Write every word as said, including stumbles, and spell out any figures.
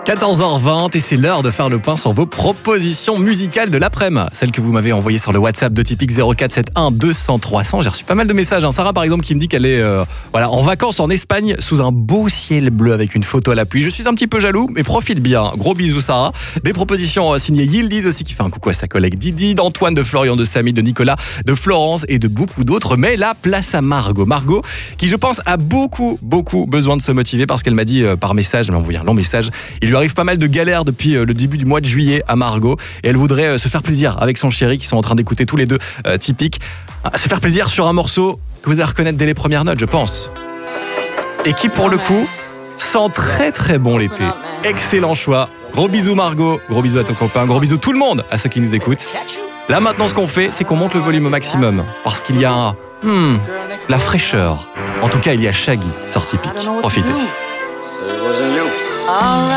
quatorze heures vingt et c'est l'heure de faire le point sur vos propositions musicales de l'après-midi. Celles que vous m'avez envoyées sur le WhatsApp de Tipeee zéro quatre sept un deux cents trois cents. J'ai reçu pas mal de messages. Hein. Sarah par exemple qui me dit qu'elle est euh, voilà, en vacances en Espagne sous un beau ciel bleu avec une photo à l'appui. Je suis un petit peu jaloux mais profite bien. Gros bisous Sarah. Des propositions euh, signées Yildiz aussi qui fait un coucou à sa collègue Didi, d'Antoine, de Florian, de Samy, de Nicolas, de Florence et de beaucoup d'autres. Mais là, place à Margot. Margot qui je pense a beaucoup beaucoup besoin de se motiver parce qu'elle m'a dit euh, par message, elle m'a envoyé un long message. Il lui arrive pas mal de galères depuis le début du mois de juillet à Margot et elle voudrait se faire plaisir avec son chéri qui sont en train d'écouter tous les deux euh, Typique. Se faire plaisir sur un morceau que vous allez reconnaître dès les premières notes, je pense. Et qui pour le coup sent très très bon l'été. Excellent choix. Gros bisous Margot, gros bisous à ton copain, gros bisous tout le monde à ceux qui nous écoutent. Là maintenant ce qu'on fait c'est qu'on monte le volume au maximum parce qu'il y a hmm, la fraîcheur. En tout cas il y a Shaggy sur Typique. Profitez.